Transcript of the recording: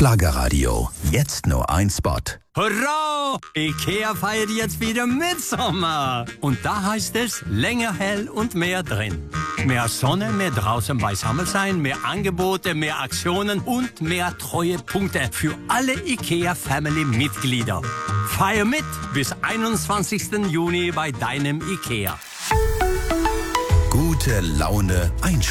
Schlagerradio. Jetzt nur ein Spot. Hurra! Ikea feiert jetzt wieder Mitsommer. Und da heißt es, länger hell und mehr drin. Mehr Sonne, mehr draußen beisammen sein, mehr Angebote, mehr Aktionen und mehr Treuepunkte für alle Ikea-Family-Mitglieder. Feier mit bis 21. Juni bei deinem Ikea. Gute Laune einschalten.